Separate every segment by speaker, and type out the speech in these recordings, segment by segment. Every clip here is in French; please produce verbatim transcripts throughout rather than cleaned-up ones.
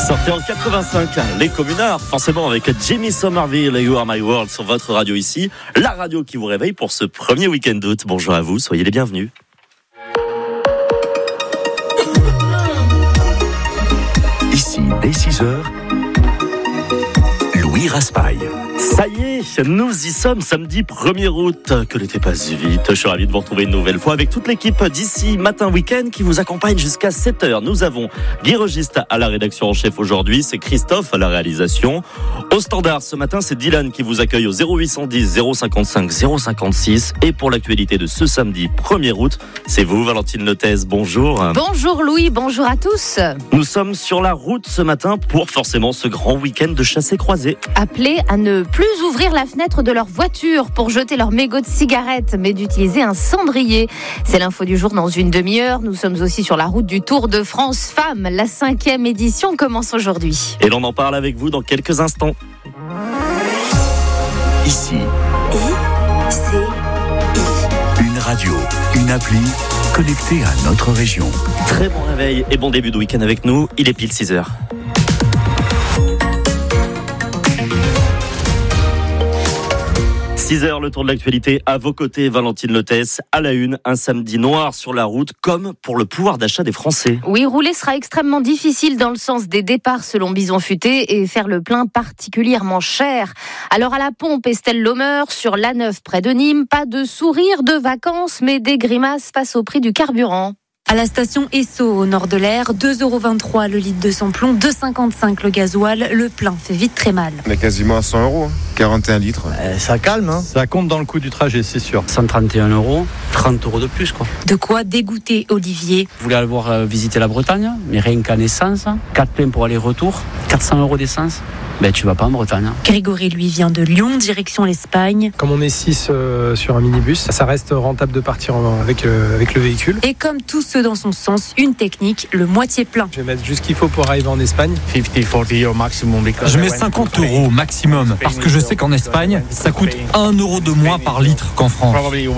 Speaker 1: Sorti en quatre-vingt-cinq, les communards, forcément avec Jimmy Somerville et You Are My World sur votre radio ici, la radio qui vous réveille pour ce premier week-end d'août. Bonjour à vous, soyez les bienvenus.
Speaker 2: Ici, dès six heures, Louis Raspail.
Speaker 1: Ça y est, nous y sommes, samedi premier août. Que l'été passe vite. Je suis ravi de vous retrouver une nouvelle fois avec toute l'équipe d'ici Matin Week-end qui vous accompagne jusqu'à sept heures. Nous avons Guy Registe à la rédaction en chef aujourd'hui, c'est Christophe à la réalisation. Au standard, ce matin, c'est Dylan qui vous accueille au zéro huit cent dix zéro cinquante-cinq zéro cinquante-six. Et pour l'actualité de ce samedi premier août, c'est vous, Valentine Lotez. Bonjour.
Speaker 3: Bonjour Louis, bonjour à tous.
Speaker 1: Nous sommes sur la route ce matin pour forcément ce grand week-end de chassé-croisé.
Speaker 3: Appelés à ne plus ouvrir la fenêtre de leur voiture pour jeter leur mégot de cigarette, mais d'utiliser un cendrier. C'est l'info du jour dans une demi-heure. Nous sommes aussi sur la route du Tour de France Femmes. La cinquième édition commence aujourd'hui.
Speaker 1: Et l'on en parle avec vous dans quelques instants.
Speaker 2: Ici,
Speaker 4: I, C, I.
Speaker 2: une radio, une appli connectée à notre région.
Speaker 1: Très bon réveil et bon début de week-end avec nous. Il est pile six heures. six heures, le tour de l'actualité à vos côtés, Valentine Lotez. À la une, un samedi noir sur la route, comme pour le pouvoir d'achat des Français.
Speaker 3: Oui, rouler sera extrêmement difficile dans le sens des départs selon Bison Futé et faire le plein particulièrement cher. Alors à la pompe, Estelle Lomer, sur l'A neuf près de Nîmes, pas de sourire de vacances, mais des grimaces face au prix du carburant.
Speaker 5: À la station Esso, au nord de l'Aire, deux euros vingt-trois le litre de samplon, deux euros cinquante-cinq le gasoil. Le plein fait vite très mal.
Speaker 6: On est quasiment à cent euros, quarante et un litres.
Speaker 7: Euh, ça calme, hein. Ça compte dans le coût du trajet, c'est sûr.
Speaker 8: cent trente et un euros, trente euros de plus, quoi.
Speaker 5: De quoi dégoûter Olivier.
Speaker 8: Vous voulez aller voir euh, visiter la Bretagne, mais rien qu'en essence, quatre pleins pour aller-retour, quatre cents euros d'essence. Ben, tu vas pas en Bretagne. Hein.
Speaker 5: Grégory, lui, vient de Lyon, direction l'Espagne.
Speaker 9: Comme on est six euh, sur un minibus, ça reste rentable de partir en, avec, euh, avec le véhicule.
Speaker 5: Et comme tous ceux dans son sens, une technique, le moitié plein.
Speaker 9: Je vais mettre juste ce qu'il faut pour arriver en Espagne.
Speaker 10: cinquante, quarante au maximum. Je mets cinquante euros au maximum parce que je sais qu'en Espagne, ça coûte un euro de moins par litre qu'en France.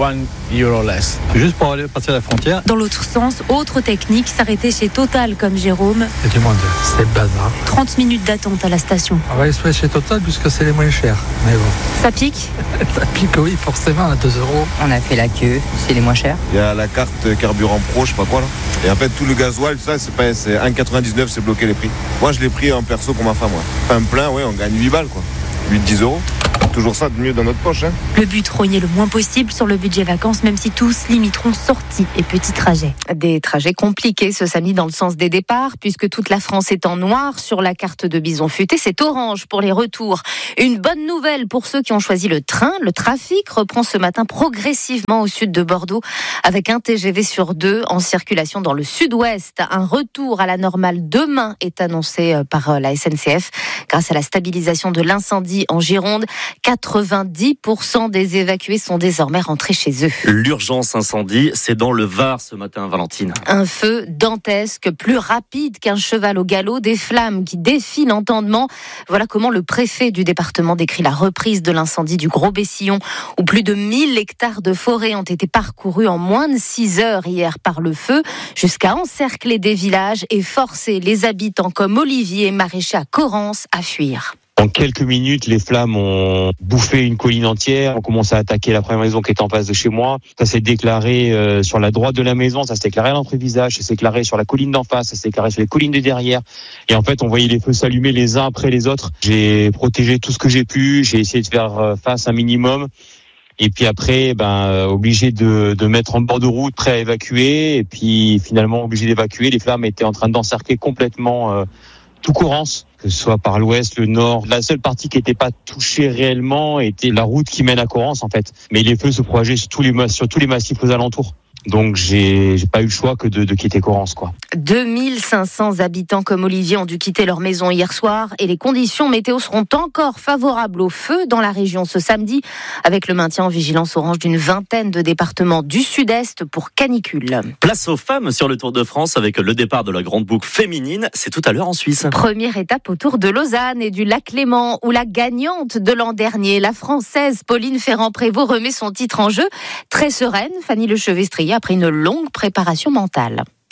Speaker 7: Juste pour aller passer la frontière.
Speaker 5: Dans l'autre sens, autre technique, s'arrêter chez Total comme Jérôme.
Speaker 11: C'est du monde, c'est le bazar.
Speaker 5: trente minutes d'attente à la station.
Speaker 11: On va aller chez Total puisque c'est les moins chers. Mais bon.
Speaker 5: Ça pique
Speaker 11: Ça pique, oui, forcément, à deux euros.
Speaker 12: On a fait la queue, c'est les moins chers.
Speaker 6: Il y a la carte carburant pro, je sais pas quoi là. Et en fait, tout le gasoil, ça, c'est pas, c'est un virgule quatre-vingt-dix-neuf, c'est bloqué les prix. Moi, je l'ai pris en perso pour ma femme, ouais. Enfin, plein, ouais, on gagne huit balles, quoi. huit à dix euros. Toujours ça de mieux dans notre poche. Hein.
Speaker 5: Le but, rogner le moins possible sur le budget vacances, même si tous limiteront sorties et petits trajets.
Speaker 3: Des trajets compliqués ce samedi dans le sens des départs, puisque toute la France est en noir sur la carte de Bison Futé. C'est orange pour les retours. Une bonne nouvelle pour ceux qui ont choisi le train. Le trafic reprend ce matin progressivement au sud de Bordeaux, avec un T G V sur deux en circulation dans le sud-ouest. Un retour à la normale demain est annoncé par la S N C F grâce à la stabilisation de l'incendie en Gironde. quatre-vingt-dix pour cent des évacués sont désormais rentrés chez eux.
Speaker 1: L'urgence incendie, c'est dans le Var ce matin, Valentine.
Speaker 3: Un feu dantesque, plus rapide qu'un cheval au galop, des flammes qui défient l'entendement. Voilà comment le préfet du département décrit la reprise de l'incendie du Gros Bessillon, où plus de mille hectares de forêt ont été parcourus en moins de six heures hier par le feu, jusqu'à encercler des villages et forcer les habitants comme Olivier, maraîcher à Corrence, à fuir.
Speaker 13: En quelques minutes, les flammes ont bouffé une colline entière, ont commencé à attaquer la première maison qui est en face de chez moi. Ça s'est déclaré euh, sur la droite de la maison, ça s'est déclaré à l'entrée-visage, ça s'est déclaré sur la colline d'en face, ça s'est déclaré sur les collines de derrière. Et en fait, on voyait les feux s'allumer les uns après les autres. J'ai protégé tout ce que j'ai pu, j'ai essayé de faire face un minimum. Et puis après, ben euh, obligé de, de mettre en bord de route, prêt à évacuer. Et puis finalement, obligé d'évacuer. Les flammes étaient en train d'encercler complètement euh, tout Corrence, que ce soit par l'ouest, le nord. La seule partie qui n'était pas touchée réellement était la route qui mène à Corrence, en fait. Mais les feux se propagaient sur tous les, sur tous les massifs aux alentours. Donc j'ai, j'ai pas eu le choix que de, de quitter Corrence, quoi.
Speaker 3: deux mille cinq cents habitants comme Olivier ont dû quitter leur maison hier soir et les conditions météo seront encore favorables au feu dans la région ce samedi, avec le maintien en vigilance orange d'une vingtaine de départements du sud-est pour canicule.
Speaker 1: Place aux femmes sur le Tour de France avec le départ de la grande boucle féminine. C'est tout à l'heure en Suisse.
Speaker 3: Première étape au Tour de Lausanne et du lac Léman, où la gagnante de l'an dernier, la Française Pauline Ferrand-Prévot, remet son titre en jeu. Très sereine, Fanny Lechevestrier, après une longue préparation mentale.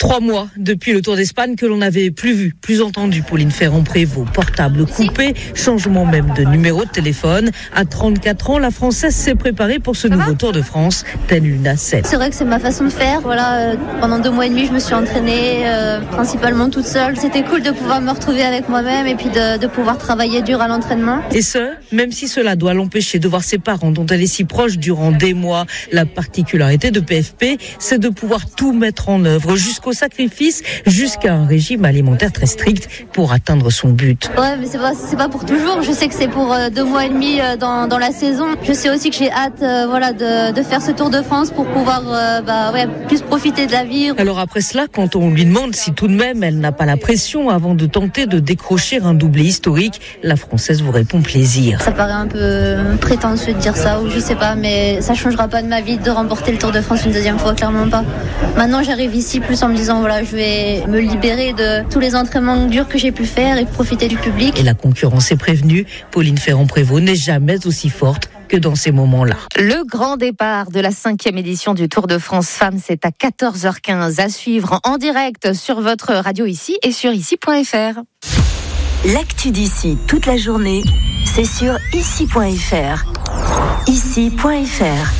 Speaker 14: Trois mois depuis le Tour d'Espagne que l'on n'avait plus vu, plus entendu Pauline Ferrand-Prévot. Portable coupé, changement même de numéro de téléphone. À trente-quatre ans, la Française s'est préparée pour ce nouveau Tour de France, telle une nacelle.
Speaker 15: C'est vrai que c'est ma façon de faire. Voilà, euh, pendant deux mois et demi, je me suis entraînée euh, principalement toute seule. C'était cool de pouvoir me retrouver avec moi-même et puis de, de pouvoir travailler dur à l'entraînement.
Speaker 14: Et ce, même si cela doit l'empêcher de voir ses parents dont elle est si proche durant des mois. La particularité de P F P, c'est de pouvoir tout mettre en œuvre jusqu'au sacrifice, jusqu'à un régime alimentaire très strict pour atteindre son but.
Speaker 15: Ouais, mais c'est pas, c'est pas pour toujours. Je sais que c'est pour euh, deux mois et demi euh, dans, dans la saison. Je sais aussi que j'ai hâte euh, voilà, de, de faire ce Tour de France pour pouvoir euh, bah, ouais, plus profiter de la vie.
Speaker 14: Alors après cela, quand on lui demande si tout de même elle n'a pas la pression avant de tenter de décrocher un doublé historique, la Française vous répond plaisir.
Speaker 15: Ça paraît un peu prétentieux de dire ça, ou je sais pas, mais ça changera pas de ma vie de remporter le Tour de France une deuxième fois, clairement pas. Maintenant, j'arrive ici plus en me disant voilà, je vais me libérer de tous les entraînements durs que j'ai pu faire et profiter du public.
Speaker 14: Et la concurrence est prévenue. Pauline Ferrand-Prévot n'est jamais aussi forte que dans ces moments-là.
Speaker 3: Le grand départ de la cinquième édition du Tour de France Femmes, c'est à quatorze heures quinze à suivre en direct sur votre radio ici et sur ici point f r.
Speaker 4: L'actu d'ici toute la journée, c'est sur ici point f r. ici point f r.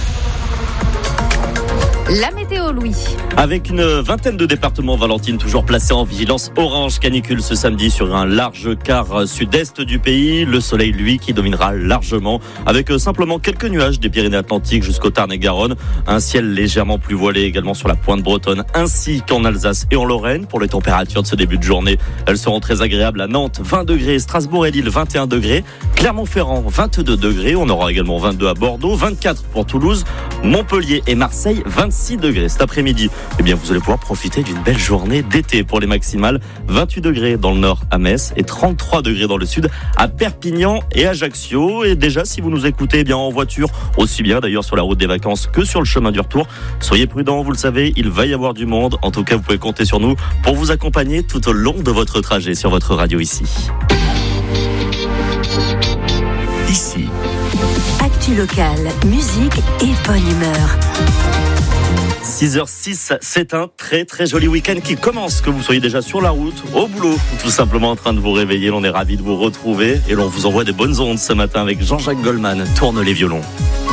Speaker 3: La météo, Louis.
Speaker 1: Avec une vingtaine de départements, Valentine, toujours placés en vigilance orange canicule ce samedi sur un large quart sud-est du pays. Le soleil, lui, qui dominera largement avec simplement quelques nuages des Pyrénées-Atlantiques jusqu'au Tarn-et-Garonne. Un ciel légèrement plus voilé également sur la pointe bretonne ainsi qu'en Alsace et en Lorraine. Pour les températures de ce début de journée, elles seront très agréables à Nantes, vingt degrés, Strasbourg et Lille, vingt et un degrés, Clermont-Ferrand, vingt-deux degrés. On aura également vingt-deux à Bordeaux, vingt-quatre pour Toulouse, Montpellier et Marseille, vingt-six degrés. Cet après-midi, eh bien, vous allez pouvoir profiter d'une belle journée d'été pour les maximales. vingt-huit degrés dans le nord à Metz et trente-trois degrés dans le sud à Perpignan et Ajaccio. Et déjà, si vous nous écoutez eh bien, en voiture, aussi bien d'ailleurs sur la route des vacances que sur le chemin du retour, soyez prudents, vous le savez, il va y avoir du monde. En tout cas, vous pouvez compter sur nous pour vous accompagner tout au long de votre trajet sur votre radio ici.
Speaker 4: Ici. Actu locale, musique et bonne humeur.
Speaker 1: six heures six, c'est un très très joli week-end qui commence, que vous soyez déjà sur la route, au boulot, ou tout simplement en train de vous réveiller. L'on est ravis de vous retrouver et l'on vous envoie des bonnes ondes ce matin avec Jean-Jacques Goldman. Tourne les violons.